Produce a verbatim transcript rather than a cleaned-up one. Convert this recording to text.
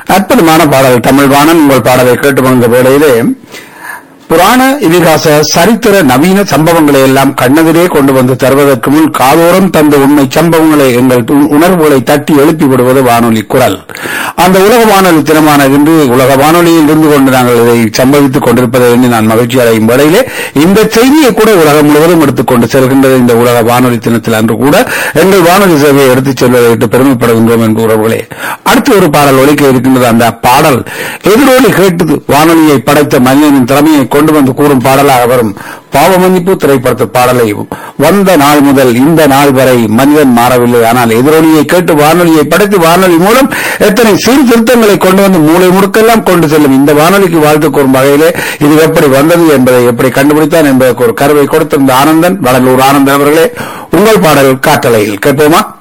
அற்புதமான பாடல் தமிழ் வாணன். உங்கள் பாடலை கேட்டுக்கொண்ட வேளையிலே புராண இதிகாச சரித்திர நவீன சம்பவங்களை எல்லாம் கண்ணெதிரே கொண்டு வந்து தருவதற்கு முன் காதோரம் தந்த உண்மை சம்பவங்களை எங்கள் உணர்வுகளை தட்டி எழுப்பி விடுவது வானொலி குரல். அந்த உலக வானொலி தினமான இன்று உலக வானொலியில் இருந்து கொண்டு நாங்கள் இதை சம்பவித்துக் கொண்டிருப்பதை எண்ணி நான் மகிழ்ச்சி அடையும் வேளையிலே இந்த செய்தியை கூட உலகம் முழுவதும் எடுத்துக் கொண்டு செல்கின்றது. இந்த உலக வானொலி தினத்தில் அன்று கூட எங்கள் வானொலி சேவையை எடுத்துச் செல்வதை விட்டு பெருமைப்படுகின்றோம் என்று உறவுகளே. அடுத்து ஒரு பாடல் ஒலிக்க இருக்கின்றது. அந்த பாடல் எதிரொலி கேட்டது வானொலியை படைத்த மனிதனின் திறமையை கொண்டு வந்து கூறும் பாடலாக வரும். பாவ மன்னிப்பு திரைப்படத்து பாடலை வந்த நாள் முதல் இந்த நாள் வரை மனிதன் மாறவில்லை. ஆனால் எதிரொலியை கேட்டு வானொலியை படைத்து வானொலி மூலம் எத்தனை சீர்திருத்தங்களை கொண்டு வந்து மூளை முடுக்கெல்லாம் கொண்டு செல்லும் இந்த வானொலிக்கு வாழ்த்து கூறும் வகையிலே இது எப்படி வந்தது என்பதை எப்படி கண்டுபிடித்தான் என்பதற்கு ஒரு கருவை கொடுத்திருந்த ஆனந்தன், வடலூர் ஆனந்தன் அவர்களே, உங்கள் பாடல் காற்றலையில் கேட்போமா?